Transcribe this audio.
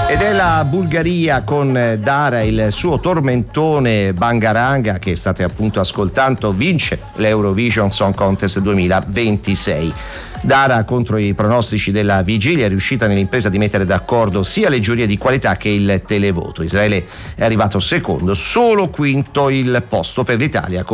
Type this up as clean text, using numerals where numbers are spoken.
Ed è la Bulgaria con Dara, il suo tormentone Bangaranga che state appunto ascoltando, vince l'Eurovision Song Contest 2026. Dara, contro i pronostici della vigilia, è riuscita nell'impresa di mettere d'accordo sia le giurie di qualità che il televoto. Israele è arrivato secondo, solo quinto il posto per l'Italia.